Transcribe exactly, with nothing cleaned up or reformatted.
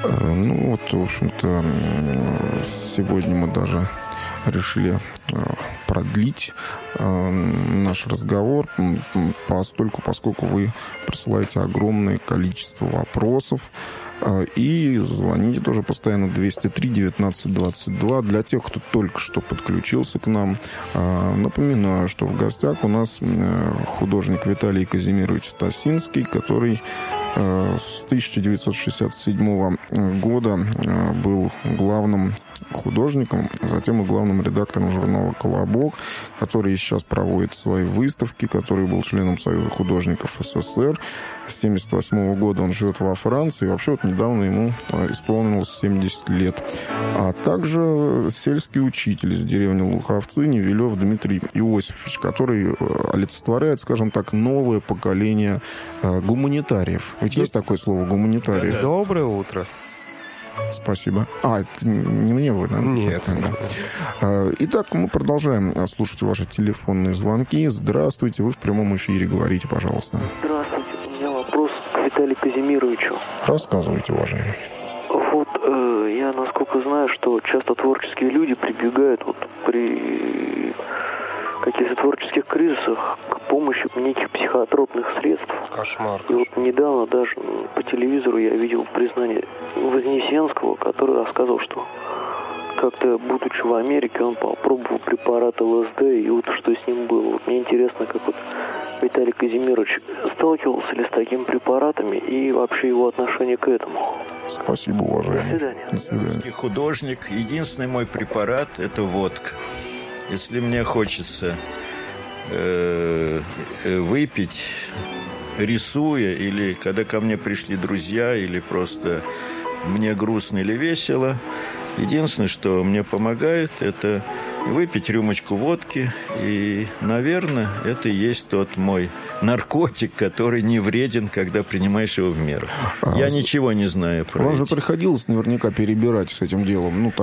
Ну, вот, в общем-то, сегодня мы даже решили продлить наш разговор, постольку, поскольку вы присылаете огромное количество вопросов. И звоните тоже постоянно двести три девятнадцать двадцать два. Для тех, кто только что подключился к нам, напоминаю, что в гостях у нас художник Виталий Казимирович Стасинский, который с тысяча девятьсот шестьдесят седьмого года был главным художником, затем и главным редактором журнала «Колобок», который сейчас проводит свои выставки, который был членом Союза художников СССР. С семьдесят восьмого года он живет во Франции. И вообще вот недавно ему исполнилось семьдесят лет. А также сельский учитель из деревни Луховцы Невелев Дмитрий Иосифович, который олицетворяет, скажем так, новое поколение гуманитариев. Ведь есть такое слово «гуманитарий»? Доброе утро. Спасибо. А, это не мне вы, да? Нет. Да. Итак, мы продолжаем слушать ваши телефонные звонки. Здравствуйте, вы в прямом эфире. Говорите, пожалуйста. Здравствуйте. У меня вопрос к Виталию Казимировичу. Рассказывайте, уважаемый. Вот э, я, насколько знаю, что часто творческие люди прибегают вот при каких-то творческих кризисах к помощи неких психотропных средств. Кошмар. И вот недавно даже по телевизору я видел признание Вознесенского, который рассказывал, что как-то, будучи в Америке, он попробовал препарат ЛСД, и вот что с ним было. Вот мне интересно, как вот Виталий Казимирович сталкивался ли с такими препаратами и вообще его отношение к этому. Спасибо, уважаемый. До свидания. До свидания. Русский художник. Единственный мой препарат – это водка. Если мне хочется э, выпить, рисуя, или когда ко мне пришли друзья, или просто мне грустно или весело, единственное, что мне помогает, это выпить рюмочку водки. И, наверное, это и есть тот мой наркотик, который не вреден, когда принимаешь его в меру. А, Я ничего не знаю про Вам эти. же приходилось наверняка перебирать с этим делом. Ну,